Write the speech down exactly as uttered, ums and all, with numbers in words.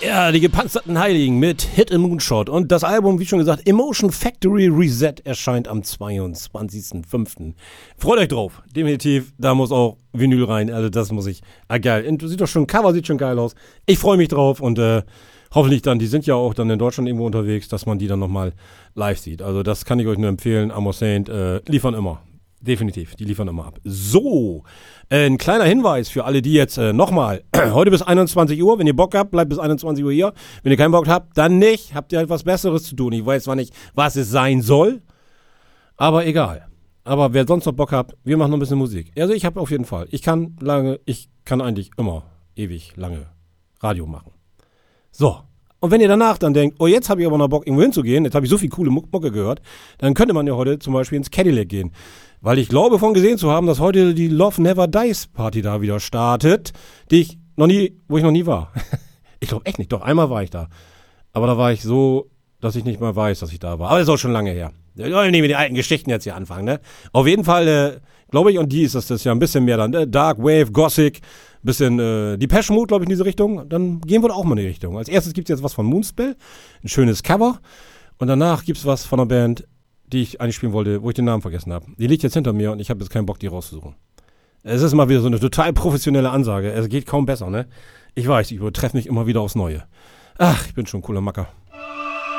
Ja, die gepanzerten Heiligen mit Hit and Moonshot. Und das Album, wie schon gesagt, Emotion Factory Reset erscheint am zweiundzwanzigsten fünften Freut euch drauf. Definitiv, da muss auch Vinyl rein. Also das muss ich. Ah, geil. Und sieht doch schon, Cover sieht schon geil aus. Ich freue mich drauf und äh, hoffentlich dann, die sind ja auch dann in Deutschland irgendwo unterwegs, dass man die dann nochmal live sieht. Also das kann ich euch nur empfehlen. Amor Saint äh, liefern immer. Definitiv, die liefern immer ab. So, äh, ein kleiner Hinweis für alle, die jetzt äh, nochmal, heute bis einundzwanzig Uhr, wenn ihr Bock habt, bleibt bis einundzwanzig Uhr hier. Wenn ihr keinen Bock habt, dann nicht. Habt ihr halt was Besseres zu tun. Ich weiß zwar nicht, was es sein soll, aber egal. Aber wer sonst noch Bock hat, wir machen noch ein bisschen Musik. Also ich habe auf jeden Fall, ich kann lange, ich kann eigentlich immer ewig lange Radio machen. So. Und wenn ihr danach dann denkt, oh, jetzt habe ich aber noch Bock, irgendwo hinzugehen, jetzt habe ich so viel coole Mucke gehört, dann könnte man ja heute zum Beispiel ins Cadillac gehen. Weil ich glaube, von gesehen zu haben, dass heute die Love Never Dies Party da wieder startet, die ich noch nie, wo ich noch nie war. Ich glaube echt nicht, doch, einmal war ich da. Aber da war ich so, dass ich nicht mal weiß, dass ich da war. Aber das ist auch schon lange her. Wir wollen nicht mit den alten Geschichten jetzt hier anfangen, ne? Auf jeden Fall, äh, glaube ich, und die ist das, das ja ein bisschen mehr dann, ne? Dark Wave, Gothic, bisschen äh, Depeche Mode, glaube ich, in diese Richtung. Dann gehen wir doch auch mal in die Richtung. Als erstes gibt es jetzt was von Moonspell, ein schönes Cover. Und danach gibt es was von einer Band, die ich eigentlich spielen wollte, wo ich den Namen vergessen habe. Die liegt jetzt hinter mir und ich habe jetzt keinen Bock, die rauszusuchen. Es ist mal wieder so eine total professionelle Ansage. Es geht kaum besser, ne? Ich weiß, ich übertreffe mich immer wieder aufs Neue. Ach, ich bin schon ein cooler Macker.